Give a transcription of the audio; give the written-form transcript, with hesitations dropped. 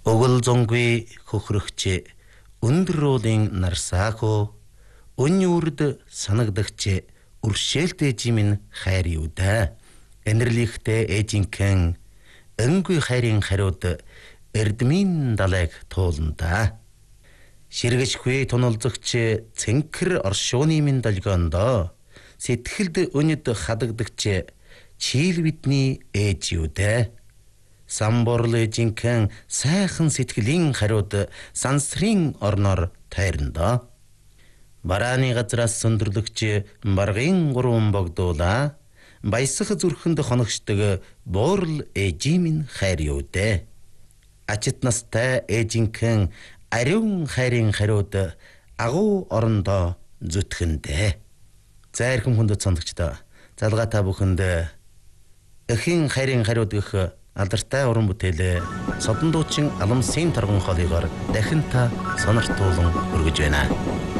Өгөл зонгүй хөхрөгч өндрөлийн нарсаахо өнюурд санагдагч өршээлтэй жимэн хайр юу да. Энэрлихтэй ээжинхэн энгүй хайрын хариуд эрдмийн далайг тууланда. Ширгэжгүй туналзагч цэнхэр оршууны минь долгиондоо сэтгэлд өнөд хадагдагч чийл бидний ээж юу да. Самборлы жинхэн сайхан сэтгэлийн хариуд сансрын орноор тайрнда. Барааны газраас сөндөрлөгч баргын гурван богдуула баясах зүрхэнд хоногчдөг буурал ээжийн хайр юу да. Ачит настай ээжинхэн ариун хайрын хариуд агуу орондоо зүтгэндэ. Зайрхан хүндэт сондогчдоо залгаа та бүхэнд эхийн хайрын хариуд гэх алдартай уран бүтээлээ Содон дуучин Аламсын торгон хоолойгоор дахин та сониртуулан өргөж байна.